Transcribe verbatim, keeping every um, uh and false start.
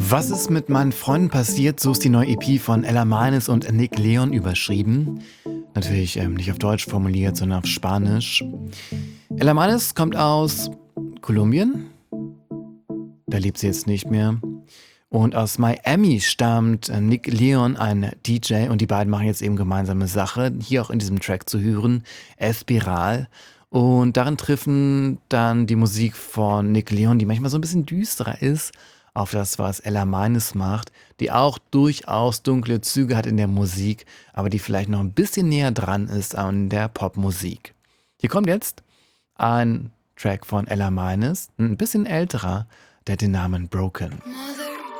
Was ist mit meinen Freunden passiert? So ist die neue E P von Ella Manis und Nick Leon überschrieben. Natürlich ähm, nicht auf Deutsch formuliert, sondern auf Spanisch. Ella Manis kommt aus Kolumbien. Da lebt sie jetzt nicht mehr. Und aus Miami stammt äh, Nick Leon, ein D J, und die beiden machen jetzt eben gemeinsame Sache. Hier auch in diesem Track zu hören, Espiral. Und darin treffen dann die Musik von Nick Leon, die manchmal so ein bisschen düsterer ist, auf das, was Ella Manis macht, die auch durchaus dunkle Züge hat in der Musik, aber die vielleicht noch ein bisschen näher dran ist an der Popmusik. Hier kommt jetzt ein Track von Ella Manis, ein bisschen älterer, der hat den Namen Broken. Mother